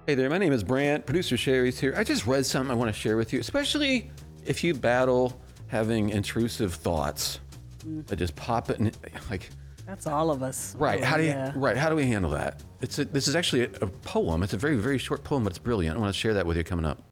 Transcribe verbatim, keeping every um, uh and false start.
Hey there, my name is Brant. Producer Sherry's here. I just read something I want to share with you, especially if you battle having intrusive thoughts mm. that just pop it in, like. That's all of us. Right. Oh, how do you? yeah. Right. How do we handle that? It's a, this is actually a, a poem. It's a very very short poem, but it's brilliant. I want to share that with you coming up.